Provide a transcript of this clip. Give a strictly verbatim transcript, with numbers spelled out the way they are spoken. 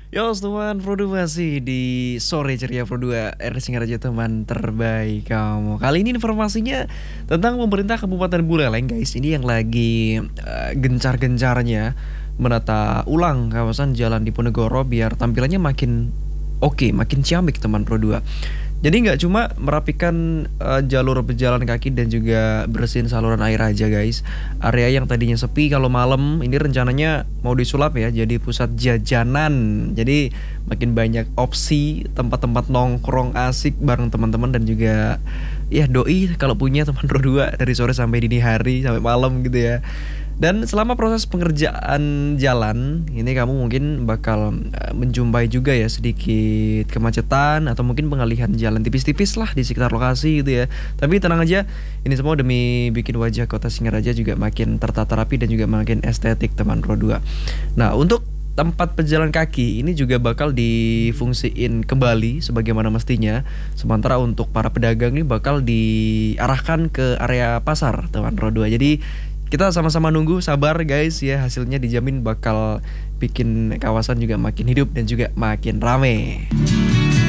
Yo, teman Pro dua masih di sore ceria Pro dua R Singaraja teman terbaik kamu. Kali ini informasinya tentang pemerintah Kabupaten Buleleng, guys. Ini yang lagi uh, gencar-gencarnya menata ulang kawasan Jalan Diponegoro biar tampilannya makin oke, makin ciamik teman Pro dua. Jadi nggak cuma merapikan uh, jalur pejalan kaki dan juga bersihin saluran air aja, guys. Area yang tadinya sepi kalau malam ini rencananya mau disulap ya jadi pusat jajanan. Jadi makin banyak opsi tempat-tempat nongkrong asik bareng teman-teman dan juga ya doi kalau punya teman berdua dari sore sampai dini hari sampai malam gitu ya. Dan selama proses pengerjaan jalan, ini kamu mungkin bakal uh, menjumpai juga ya sedikit kemacetan atau mungkin pengalihan jalan tipis-tipis lah di sekitar lokasi gitu ya. Tapi tenang aja, ini semua demi bikin wajah kota Singaraja juga makin tertata rapi dan juga makin estetik teman Pro dua. Nah, untuk tempat pejalan kaki ini juga bakal difungsiin kembali sebagaimana mestinya. Sementara untuk para pedagang ini bakal diarahkan ke area pasar teman Pro dua. Jadi kita sama-sama nunggu, sabar guys ya, hasilnya dijamin bakal bikin kawasan juga makin hidup dan juga makin rame.